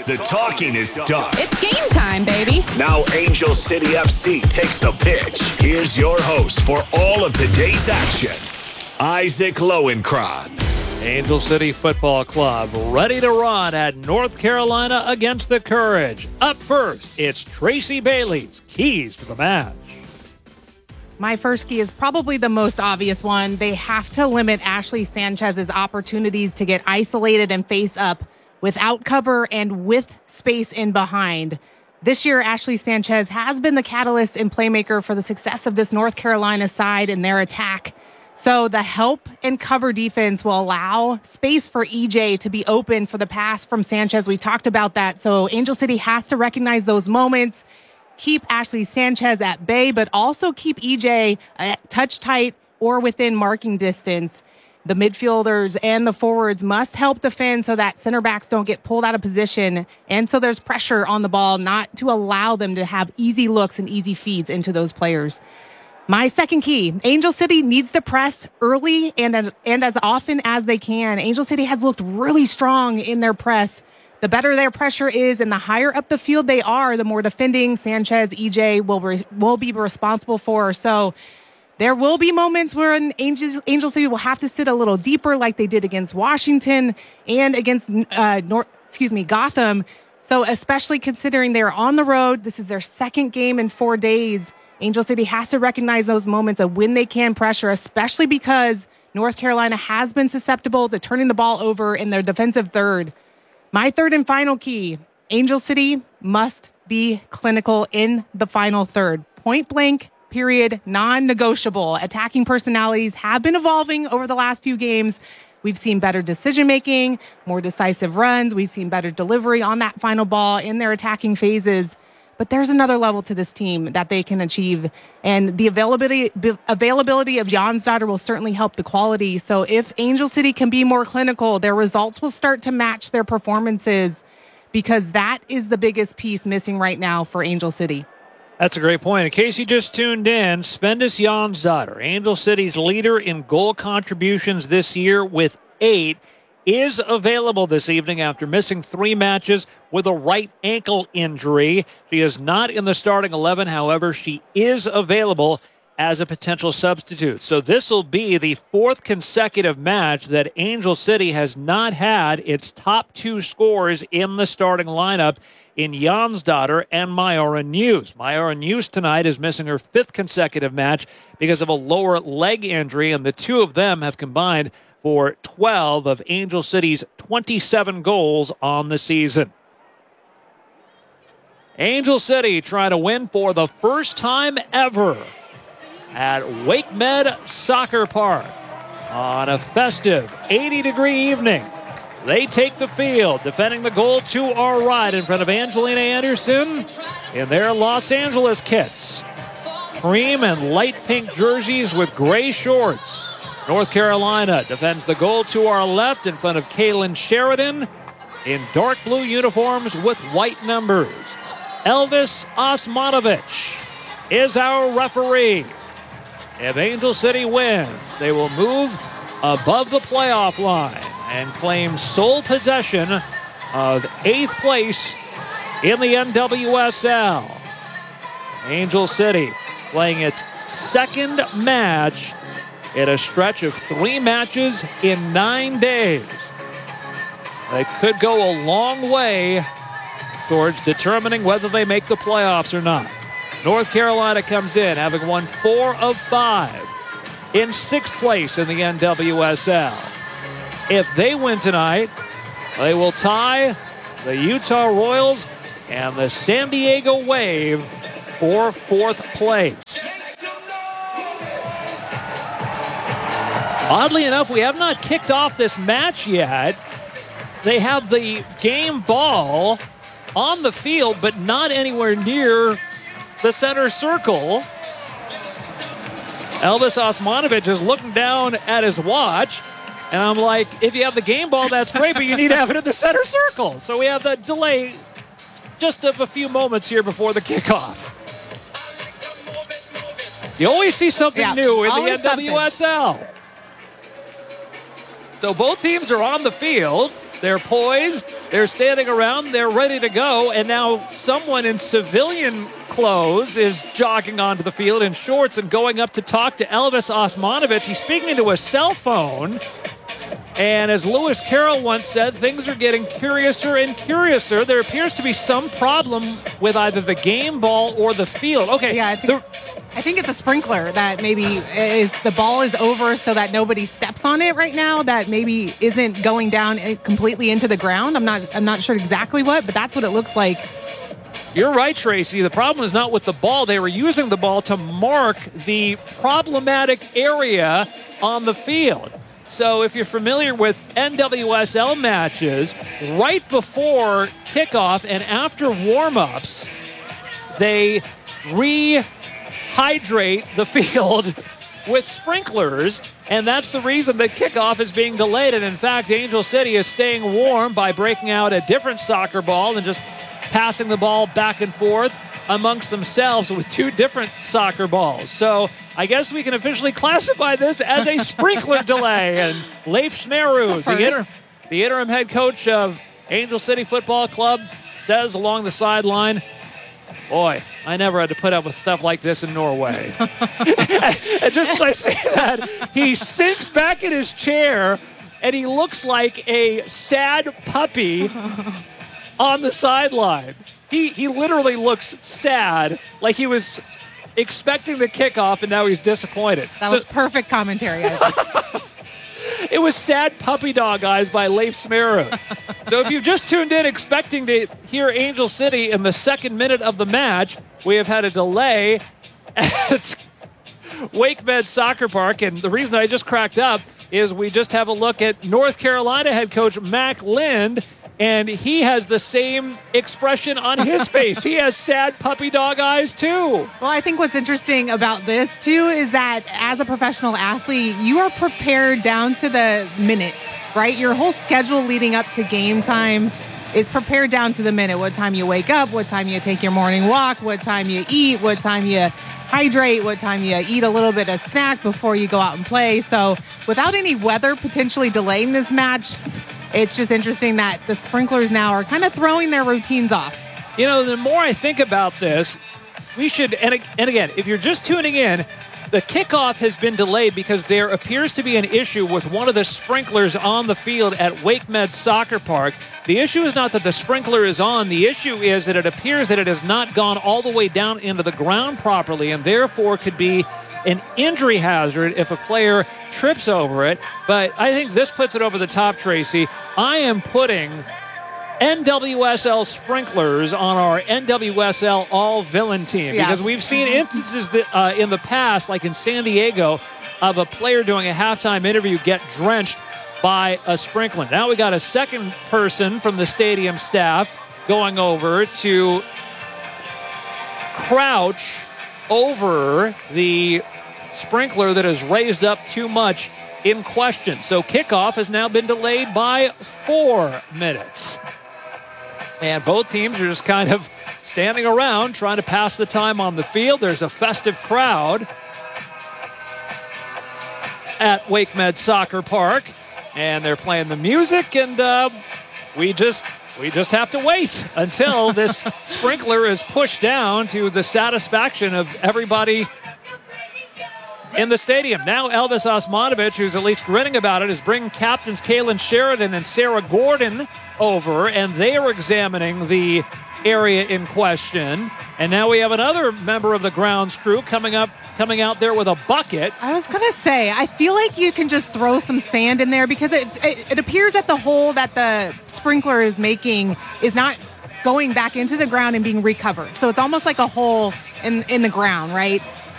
The talking is done. It's game time, baby. Now Angel City FC takes the pitch. Here's your host for all of today's action, Isaac Lowenkron. Angel City Football Club ready to run at North Carolina against the Courage. Up first, it's Tracy Bailey's keys to the match. My first key is probably the most obvious one. They have to limit Ashley Sanchez's opportunities to get isolated and face up without cover and with space in behind. This year, Ashley Sanchez has been the catalyst and playmaker for the success of this North Carolina side in their attack. So the help and cover defense will allow space for EJ to be open for the pass from Sanchez. We talked about that. So Angel City has to recognize those moments, keep Ashley Sanchez at bay, but also keep EJ touch tight or within marking distance. The midfielders and the forwards must help defend so that center backs don't get pulled out of position. And so there's pressure on the ball, not to allow them to have easy looks and easy feeds into those players. My second key, Angel City needs to press early and as often as they can. Angel City has looked really strong in their press. The better their pressure is and the higher up the field they are, the more defending Sanchez, EJ will be responsible for. So there will be moments where Angel City will have to sit a little deeper like they did against Washington and against Gotham. So especially considering they're on the road, this is their second game in 4 days. Angel City has to recognize those moments of when they can pressure, especially because North Carolina has been susceptible to turning the ball over in their defensive third. My third and final key, Angel City must be clinical in the final third. Point blank, period, non-negotiable. Attacking personalities have been evolving over the last few games. We've seen better decision-making, more decisive runs. We've seen better delivery on that final ball in their attacking phases. But there's another level to this team that they can achieve. And the availability of Jonsdottir will certainly help the quality. So if Angel City can be more clinical, their results will start to match their performances, because that is the biggest piece missing right now for Angel City. That's a great point. In case you just tuned in, Svendis Jonsdottir, Angel City's leader in goal contributions this year with 8, is available this evening after missing 3 matches with a right ankle injury. She is not in the starting 11. However, she is available as a potential substitute. So this will be the 4th consecutive match that Angel City has not had its top 2 scorers in the starting lineup in Jonsdottir and Myora News. Myora News tonight is missing her 5th consecutive match because of a lower leg injury, and the 2 of them have combined for 12 of Angel City's 27 goals on the season. Angel City trying to win for the first time ever at Wake Med Soccer Park on a festive 80-degree evening. They take the field, defending the goal to our right in front of Angelina Anderson in their Los Angeles kits. Cream and light pink jerseys with gray shorts. North Carolina defends the goal to our left in front of Kaylin Sheridan in dark blue uniforms with white numbers. Elvis Osmanovich is our referee. If Angel City wins, they will move above the playoff line and claim sole possession of 8th place in the NWSL. Angel City playing its 2nd match in a stretch of 3 matches in 9 days. They could go a long way towards determining whether they make the playoffs or not. North Carolina comes in having won 4 of 5 in 6th place in the NWSL. If they win tonight, they will tie the Utah Royals and the San Diego Wave for 4th place. Oddly enough, we have not kicked off this match yet. They have the game ball on the field, but not anywhere near the center circle. Elvis Osmanovich is looking down at his watch, and I'm like, if you have the game ball, that's great, but you need to have it in the center circle. So we have the delay just of a few moments here before the kickoff. You always see something new in the NWSL. So both teams are on the field. They're poised. They're standing around. They're ready to go. And now someone in civilian clothes is jogging onto the field in shorts and going up to talk to Elvis Osmanovic. He's speaking into a cell phone. And as Lewis Carroll once said, things are getting curiouser and curiouser. There appears to be some problem with either the game ball or the field. Okay. Yeah, I think it's a sprinkler that maybe is the ball is over so that nobody steps on it right now. That maybe isn't going down completely into the ground. I'm not sure exactly what, but that's what it looks like. You're right, Tracy. The problem is not with the ball. They were using the ball to mark the problematic area on the field. So if you're familiar with NWSL matches, right before kickoff and after warm-ups, they rehydrate the field with sprinklers, and that's the reason that kickoff is being delayed. And in fact, Angel City is staying warm by breaking out a different soccer ball and just passing the ball back and forth amongst themselves with two different soccer balls. So I guess we can officially classify this as a sprinkler delay. And Leif Schmerud, the interim head coach of Angel City Football Club, says along the sideline, boy, I never had to put up with stuff like this in Norway. And just as I say that, he sinks back in his chair and he looks like a sad puppy on the sideline. He literally looks sad, like he was expecting the kickoff and now he's disappointed. That was perfect commentary, I think. It was sad puppy dog eyes by Leif Schmerud. So if you've just tuned in expecting to hear Angel City in the second minute of the match, we have had a delay at Wake Med Soccer Park. And the reason I just cracked up is we just have a look at North Carolina head coach Mac Lind, and he has the same expression on his face. He has sad puppy dog eyes, too. Well, I think what's interesting about this, too, is that as a professional athlete, you are prepared down to the minute, right? Your whole schedule leading up to game time is prepared down to the minute. What time you wake up, what time you take your morning walk, what time you eat, what time you hydrate, what time you eat a little bit of snack before you go out and play. So without any weather potentially delaying this match, it's just interesting that the sprinklers now are kind of throwing their routines off. You know, the more I think about this, we should, and again, if you're just tuning in, the kickoff has been delayed because there appears to be an issue with one of the sprinklers on the field at Wake Med Soccer Park. The issue is not that the sprinkler is on. The issue is that it appears that it has not gone all the way down into the ground properly and therefore could be an injury hazard if a player trips over it. But I think this puts it over the top, Tracy. I am putting NWSL sprinklers on our NWSL all-villain team because we've seen instances that in the past, like in San Diego, of a player doing a halftime interview get drenched by a sprinkler. Now we got a second person from the stadium staff going over to crouch over the sprinkler that is raised up too much in question. So kickoff has now been delayed by 4 minutes. And both teams are just kind of standing around trying to pass the time on the field. There's a festive crowd at Wake Med Soccer Park, and they're playing the music, and we just have to wait until this sprinkler is pushed down to the satisfaction of everybody in the stadium. Now Elvis Osmanovic, who's at least grinning about it, is bringing captains Kaylin Sheridan and Sarah Gordon over, and they are examining the area in question. And now we have another member of the grounds crew coming out there with a bucket. I was going to say, I feel like you can just throw some sand in there because it appears that the hole that the sprinkler is making is not going back into the ground and being recovered. So it's almost like a hole in the ground, right?